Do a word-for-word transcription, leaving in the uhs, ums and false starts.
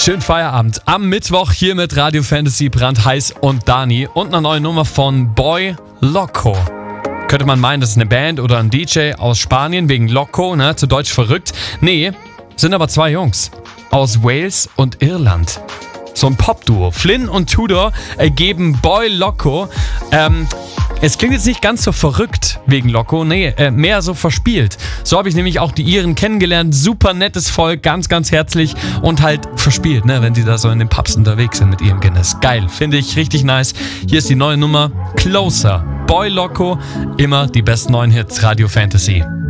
Schönen Feierabend am Mittwoch hier mit Radio Fantasy, Brandheiß und Dani und einer neuen Nummer von Boy Loco. Könnte man meinen, das ist eine Band oder ein D J aus Spanien wegen Loco, ne, zu Deutsch verrückt. Nee, sind aber zwei Jungs aus Wales und Irland. So ein Popduo. Flynn und Tudor ergeben Boy Loco. Ähm, es klingt jetzt nicht ganz so verrückt wegen Loco, nee, äh, mehr so verspielt. So habe ich nämlich auch die Iren kennengelernt. Super nettes Volk, ganz, ganz herzlich und halt verspielt, ne, wenn sie da so in den Pubs unterwegs sind mit ihrem Guinness. Geil, finde ich richtig nice. Hier ist die neue Nummer, Closer. Boy Loco, immer die besten neuen Hits, Radio Fantasy.